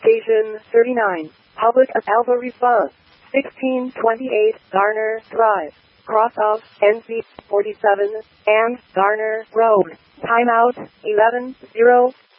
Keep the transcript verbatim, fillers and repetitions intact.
Station thirty-nine, Public of Alvarez Bus, sixteen twenty-eight Garner Drive, cross of N C forty-seven and Garner Road. Timeout eleven zero